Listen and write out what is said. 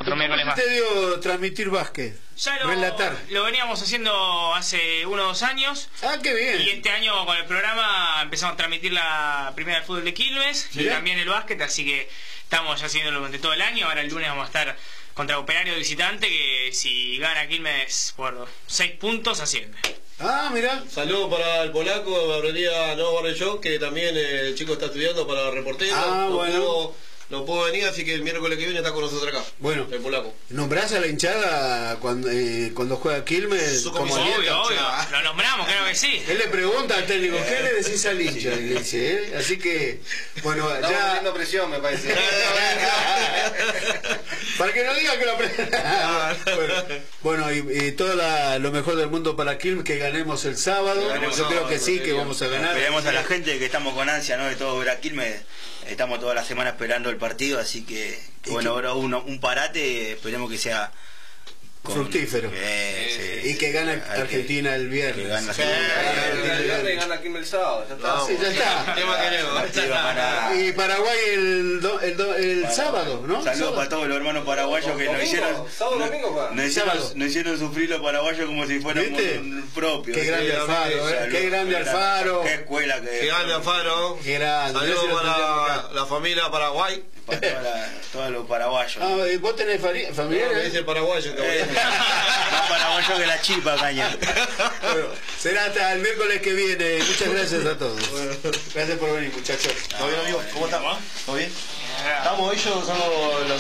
otro miércoles más. ¿Qué te dio transmitir básquet? Ya Relatar. lo veníamos haciendo hace 1 o 2 años. Ah, qué bien. Y este año con el programa empezamos a transmitir la primera del fútbol de Quilmes y también el básquet, así que estamos ya haciéndolo durante todo el año. Ahora el lunes vamos a estar contra Operario de visitante, que si gana Quilmes por 6 puntos asciende. Ah, mirá. Saludos para el polaco, Gabriela Nuevo Barrellón, que también el chico está estudiando para reportero. Ah, bueno. No pudo venir, así que el miércoles que viene está con nosotros acá. Bueno, el polaco. ¿Nombrás a la hinchada cuando juega Quilmes? Obvio. Lo nombramos, creo que sí. Él le pregunta al técnico, ¿qué le decís al hincha? Y le dice, Así que, bueno, estamos ya... haciendo presión, me parece. Para que no diga que lo Bueno, y todo lo mejor del mundo para Quilmes, que ganemos el sábado. Yo creo que sí, que vamos a ganar. Esperemos a la gente que estamos con ansia, ¿no? De todo ver a Quilmes. Estamos toda la semana esperando el partido, así que bueno, ahora un parate, esperemos que sea fructífero. Sí. Y que gane Argentina el viernes. Que gane El gana Quilmes el sábado, ya está. Sí, ya está. Y Paraguay el sábado, ¿no? Saludos para todos los hermanos paraguayos que nos hicieron sufrir los paraguayos como si fuéramos un propio. Qué grande Alfaro, qué grande Alfaro. Qué escuela Qué grande Alfaro. Qué grande. Saludos para la familia Paraguay. Para todos los paraguayos. Ah, ¿y vos tenés familiares? Me dice paraguayo. Más paraguayo que la chipa, caña. Bueno, será hasta el miércoles que viene. Muchas gracias a todos. Gracias por venir, muchachos. ¿Todo bien, amigo? ¿Cómo estamos? ¿Todo bien? Estamos ellos, somos los